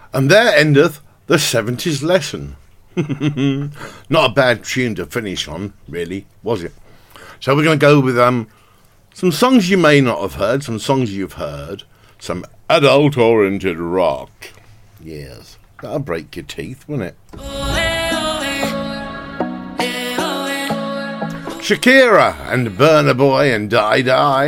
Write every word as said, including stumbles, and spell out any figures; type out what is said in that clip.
And there endeth the seventies lesson. Not a bad tune to finish on, really, was it? So we're going to go with um some songs you may not have heard, some songs you've heard, some adult-oriented rock. Yes, that'll break your teeth, won't it? Shakira and Burna Boy and Die Die.